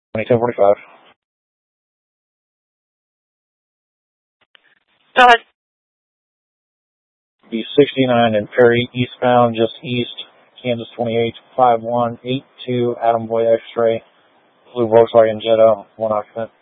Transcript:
1045. Go ahead. B69 and Perry, eastbound, just east, Kansas 285182, Adam Boy X-ray, blue Volkswagen Jetta, one occupant.